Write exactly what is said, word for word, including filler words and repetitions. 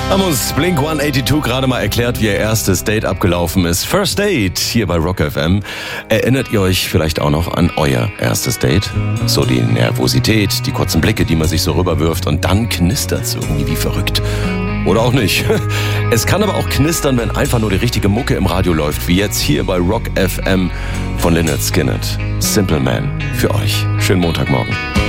Haben uns Blink hundertzweiundachtzig gerade mal erklärt, wie ihr erstes Date abgelaufen ist. First Date hier bei Rock F M. Erinnert ihr euch vielleicht auch noch an euer erstes Date? So die Nervosität, die kurzen Blicke, die man sich so rüberwirft und dann knistert's irgendwie wie verrückt. Oder auch nicht. Es kann aber auch knistern, wenn einfach nur die richtige Mucke im Radio läuft, wie jetzt hier bei Rock F M von Lynyrd Skynyrd. Simple Man für euch. Schönen Montagmorgen.